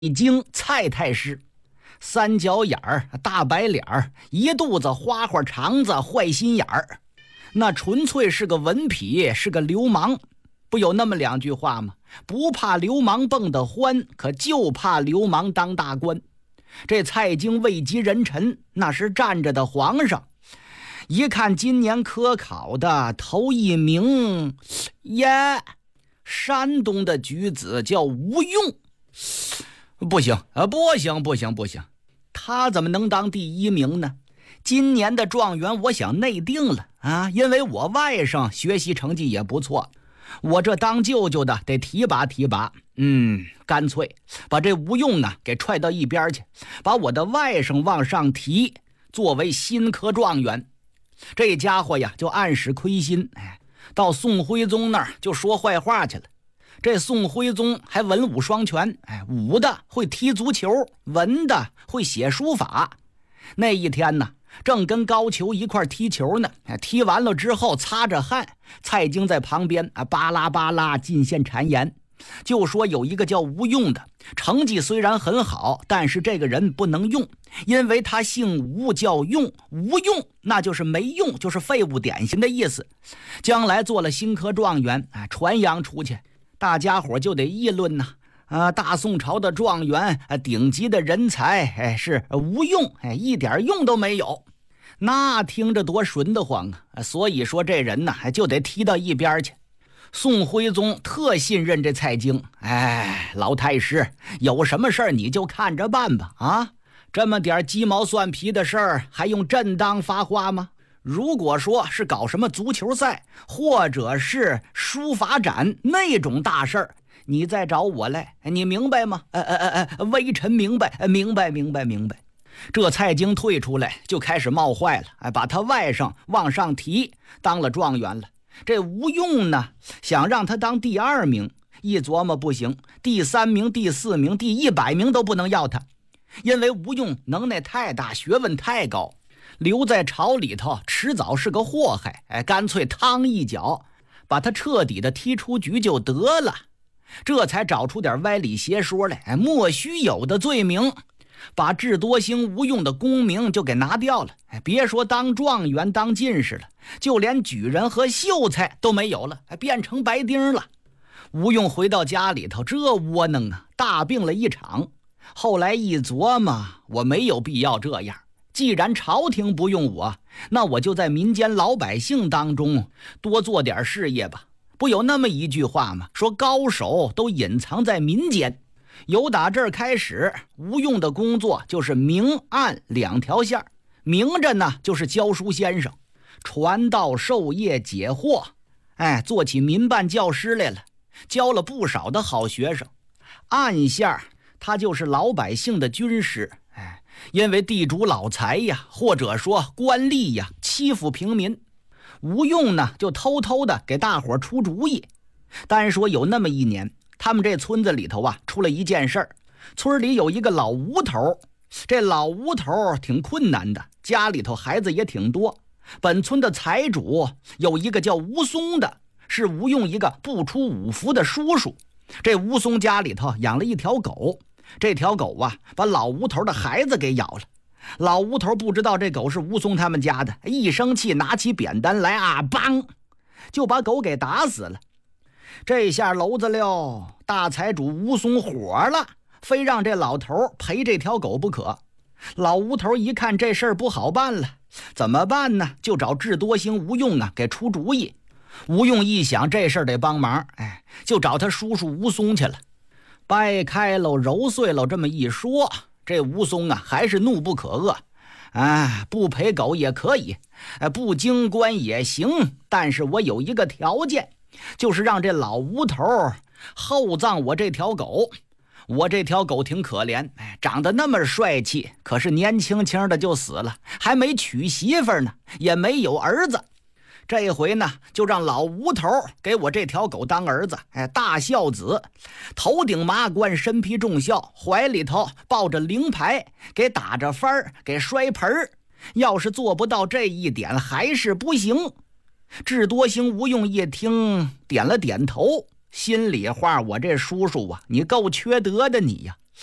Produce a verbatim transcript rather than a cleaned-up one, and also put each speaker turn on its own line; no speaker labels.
一经蔡太师，三角眼儿、大白脸儿，一肚子花花肠子、坏心眼儿，那纯粹是个文痞，是个流氓。不有那么两句话吗？不怕流氓蹦得欢，可就怕流氓当大官。这蔡京位极人臣，那是站着的皇上。一看今年科考的头一名，耶，山东的举子叫吴用。不行啊，不行不行不行，他怎么能当第一名呢？今年的状元我想内定了啊，因为我外甥学习成绩也不错，我这当舅舅的得提拔提拔。嗯，干脆把这吴用啊给踹到一边去，把我的外甥往上提，作为新科状元。这家伙呀就暗使亏心，哎，到宋徽宗那儿就说坏话去了。这宋徽宗还文武双全，哎，武的会踢足球，文的会写书法。那一天呢，正跟高俅一块踢球呢，踢完了之后擦着汗，蔡京在旁边啊巴拉巴拉进献谗言，就说有一个叫吴用的，成绩虽然很好，但是这个人不能用，因为他姓吴叫用，吴用那就是没用，就是废物典型的意思。将来做了新科状元，啊，传扬出去，大家伙就得议论呐、啊，啊，大宋朝的状元，啊，顶级的人才，哎，是吴用，哎，一点用都没有。那听着多顺得慌啊！所以说这人呢，就得踢到一边去。宋徽宗特信任这蔡京，哎，老太师，有什么事儿你就看着办吧，啊，这么点鸡毛蒜皮的事儿，还用朕当发话吗？如果说是搞什么足球赛，或者是书法展那种大事儿，你再找我来，你明白吗？呃呃呃呃，微臣明白，明白明白明白。这蔡京退出来就开始冒坏了，哎，把他外甥往上提，当了状元了。这吴用呢，想让他当第二名，一琢磨不行，第三名、第四名、第一百名都不能要他，因为吴用能耐太大，学问太高，留在朝里头迟早是个祸害。哎，干脆趟一脚，把他彻底的踢出局就得了。这才找出点歪理邪说来，哎，莫须有的罪名。把智多星吴用的功名就给拿掉了，哎，别说当状元当进士了，就连举人和秀才都没有了，还变成白丁了。吴用回到家里头，这窝囊啊，大病了一场。后来一琢磨，我没有必要这样，既然朝廷不用我，那我就在民间老百姓当中多做点事业吧。不有那么一句话吗？说高手都隐藏在民间。由打这儿开始，吴用的工作就是明暗两条线，明着呢就是教书先生，传道授业解惑，哎，做起民办教师来了，教了不少的好学生。暗线他就是老百姓的军师，哎，因为地主老财呀，或者说官吏呀，欺负平民，吴用呢就偷偷的给大伙出主意。单说有那么一年，他们这村子里头啊，出了一件事儿。村里有一个老吴头，这老吴头挺困难的，家里头孩子也挺多。本村的财主有一个叫吴松的，是吴用一个不出五服的叔叔。这吴松家里头养了一条狗，这条狗啊，把老吴头的孩子给咬了。老吴头不知道这狗是吴松他们家的，一生气拿起扁担来啊，梆，就把狗给打死了。这下娄子了，大财主吴松火了，非让这老头赔这条狗不可。老吴头一看这事儿不好办了，怎么办呢？就找智多星吴用啊给出主意。吴用一想这事儿得帮忙，哎，就找他叔叔吴松去了。掰开了揉碎了这么一说，这吴松啊还是怒不可遏。啊，不赔狗也可以，不经关也行，但是我有一个条件，就是让这老吴头厚葬我这条狗。我这条狗挺可怜，哎，长得那么帅气，可是年轻轻的就死了，还没娶媳妇呢，也没有儿子。这回呢，就让老吴头给我这条狗当儿子，哎，大孝子，头顶麻冠，身披重孝，怀里头抱着灵牌，给打着幡儿，给摔盆儿。要是做不到这一点，还是不行。智多星吴用一听，点了点头，心里话，我这叔叔啊，你够缺德的你呀！